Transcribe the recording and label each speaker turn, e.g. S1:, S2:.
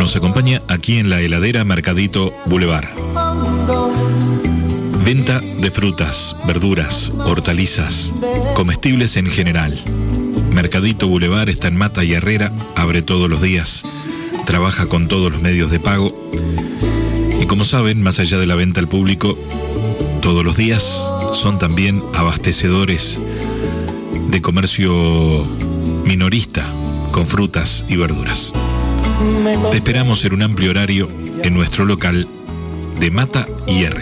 S1: nos acompaña aquí en la heladera Mercadito Boulevard. Venta de frutas, verduras, hortalizas, comestibles en general. Mercadito Boulevard está en Mata y Herrera, abre todos los días, trabaja con todos los medios de pago. Y como saben, más allá de la venta al público, todos los días son también abastecedores de comercio minorista con frutas y verduras. Te esperamos en un amplio horario en nuestro local de Mata y Herrera.